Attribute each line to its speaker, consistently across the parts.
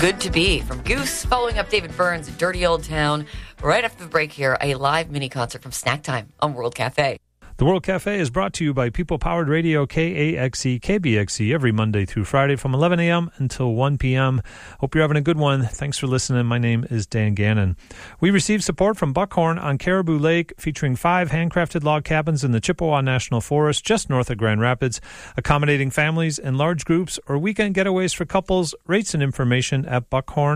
Speaker 1: Good to Be from Goose, following up David Byrne's Dirty Old Town. Right after the break here, a live mini concert from Snack Time on World Cafe.
Speaker 2: The World Cafe is brought to you by People-Powered Radio KAXE, KBXE, every Monday through Friday from 11 a.m. until 1 p.m. Hope you're having a good one. Thanks for listening. My name is Dan Gannon. We received support from Buckhorn on Caribou Lake, featuring 5 handcrafted log cabins in the Chippewa National Forest, just north of Grand Rapids, accommodating families in large groups or weekend getaways for couples. Rates and information at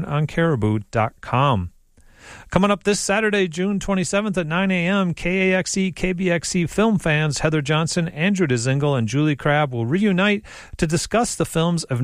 Speaker 2: buckhornoncaribou.com. Coming up this Saturday, June 27th at 9 a.m., KAXE, KBXE film fans Heather Johnson, Andrew DeZingle, and Julie Crabb will reunite to discuss the films of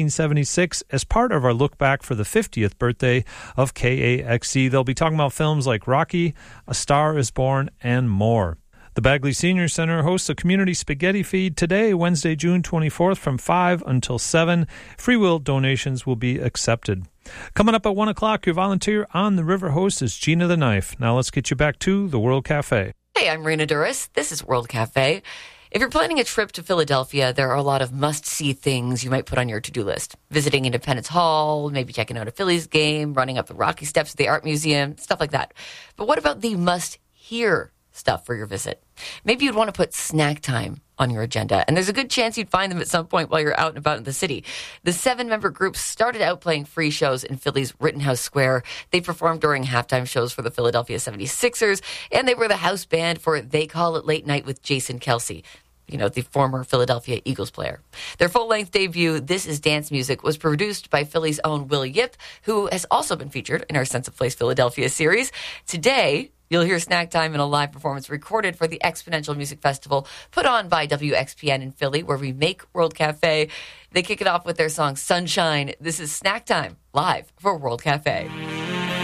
Speaker 2: 1976 as part of our look back for the 50th birthday of KAXE. They'll be talking about films like Rocky, A Star is Born, and more. The Bagley Senior Center hosts a community spaghetti feed today, Wednesday, June 24th from 5 until 7. Free will donations will be accepted. Coming up at 1 o'clock, your volunteer on the River host is Gina the Knife. Now let's get you back to the World Cafe.
Speaker 1: Hey, I'm Rena Duras. This is World Cafe. If you're planning a trip to Philadelphia, there are a lot of must-see things you might put on your to-do list. Visiting Independence Hall, maybe checking out a Phillies game, running up the Rocky Steps at the Art Museum, stuff like that. But what about the must-hear stuff for your visit? Maybe you'd want to put Snack Time on your agenda, and there's a good chance you'd find them at some point while you're out and about in the city. The 7-member group started out playing free shows in Philly's Rittenhouse Square. They performed during halftime shows for the Philadelphia 76ers, and they were the house band for They Call It Late Night with Jason Kelce, you know, the former Philadelphia Eagles player. Their full-length debut, This Is Dance Music, was produced by Philly's own Will Yip, who has also been featured in our Sense of Place Philadelphia series. Today, you'll hear Snack Time in a live performance recorded for the Exponential Music Festival put on by WXPN in Philly, where we make World Cafe. They kick it off with their song Sunshine. This is Snack Time, live for World Cafe.